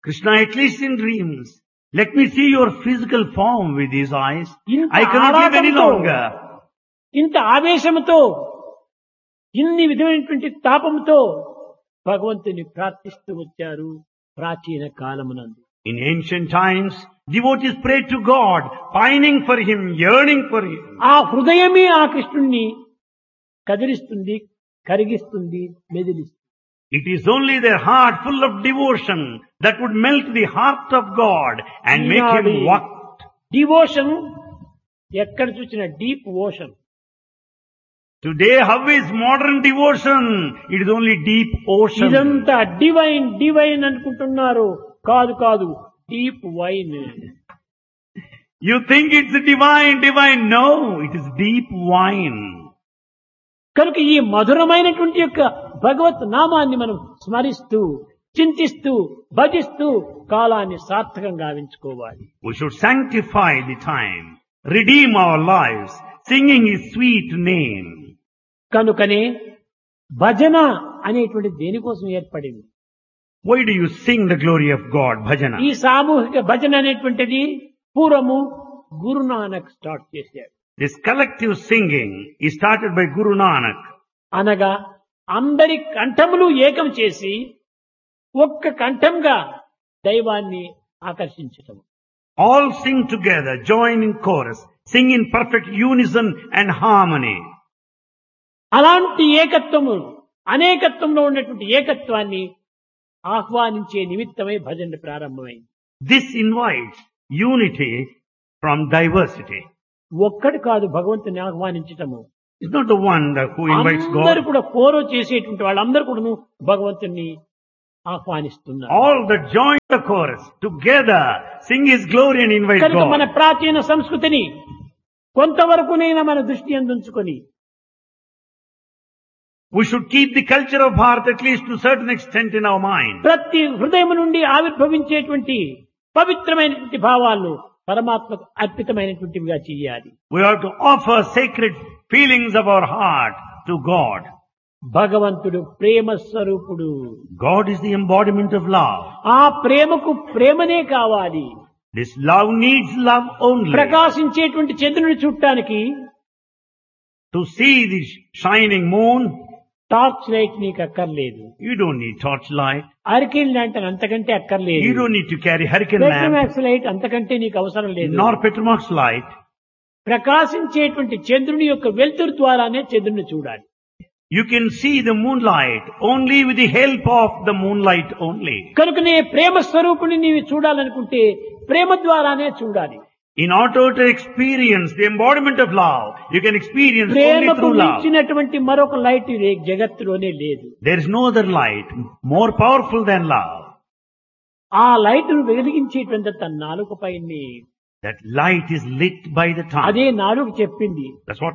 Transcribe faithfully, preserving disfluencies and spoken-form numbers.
Krishna, at least in dreams, let me see your physical form with these eyes. ఇంత I cannot live any ఆరాటంతో, longer. ఇంత ఆవేశంతో, ఇన్ని విధమైనటువంటి తాపంతో భగవంతుని ప్రార్థిస్తూ వచ్చారు ప్రాచీన కాలమునందు. In ancient times, devotees prayed to God, pining for Him, yearning for Him. ఆ హృదయమే ఆ కృష్ణుణ్ణి కదిలిస్తుంది, కరిగిస్తుంది, మెదిలిస్తుంది. It is only their heart full of devotion that would melt the heart of God and make Him walk. Devotion ఎక్కడ చూసిన deep ocean. Today, how is modern devotion? It is only deep ocean. ఇదంతా divine divine అనుకుంటున్నారు. కాదు కాదు, deep wine. You think it's divine, divine. No, it is deep wine. కనుక ఈ మధురమైనటువంటి యొక్క భగవత్ నామాన్ని మనం స్మరిస్తూ, చింతిస్తూ, భజిస్తూ కాలాన్ని సార్థకంగా గావించుకోవాలి. We should sanctify the time, redeem our lives, singing His sweet name. కనుకనే భజన అనేటువంటి దేనికోసం ఏర్పడింది? Why do you sing the glory of God, bhajana? ఈ సామూహిక భజన అనేటువంటిది పూర్వము గురునానక్ స్టార్ట్ చేశాడు. This collective singing is started by Guru Nanak. అనగా అందరి కంఠములు ఏకం చేసి ఒక్క కంఠంగా దైవాన్ని ఆకర్షించటం. All sing together, join in chorus, sing in perfect unison and harmony. అలాంటి ఏకత్వము, అనేకత్వంలో ఉన్నటువంటి ఏకత్వాన్ని ఆహ్వానించే నిమిత్తమై భజన ప్రారంభమైంది. This invites unity from diversity. ఒక్కడు కాదు భగవంతుని ఆహ్వానించటము. It's not the one that who invites అందరూ God. కూడా కోరో చేసేటువంటి వాళ్ళందరూ కూడా భగవంతుని ఆహ్వానిస్తున్నారు. All that join the chorus together sing His glory and invite కనుక మన God. ప్రాచీన సంస్కృతిని కొంతవరకునైనా మన దృష్టి అందుంచుకొని We should keep the culture of Bharat at least to a certain extent in our mind. ప్రతి హృదయం నుండి ఆవిర్భవించేటువంటి పవిత్రమైనటువంటి భావాలను పరమాత్మకు అర్పితమైనటువంటివిగా చేయాలి. We have to offer sacred feelings of our heart to God. భగవంతుడు ప్రేమ స్వరూపుడు. God is the embodiment of love. ఆ ప్రేమకు ప్రేమనే కావాలి. This love needs love only. ప్రకాశించేటువంటి చంద్రుని చూడటానికి To see the shining moon, torch light నీకు అక్కర్లేదు. you don't need torchlight. Hurricane lantern అంతకంటే అక్కర్లేదు. You don't need to carry hurricane lamp, Petromax light అంతకంటే నీకు అవసరం లేదు. nor Petromax light. ప్రకాశించేటువంటి చంద్రుని యొక్క వెలుతురు ద్వారానే చంద్రుని చూడాలి. You can see the moonlight only with the help of the moonlight only. కనుకనే ప్రేమ స్వరూపుని నీవు చూడాలనుకుంటే ప్రేమ ద్వారానే చూడాలి. In order to experience the embodiment of love, you can experience only ప్రేమకు through love. మించినటువంటి మరొక లైట్ ఈ జగత్తులోనే లేదు. There is no other light more powerful than love. ఆ లైట్ ను వెలిగించేటువంటి తన నాలుక పైన That light is lit by the tongue. అదే నాలుగు చెప్పింది. That's what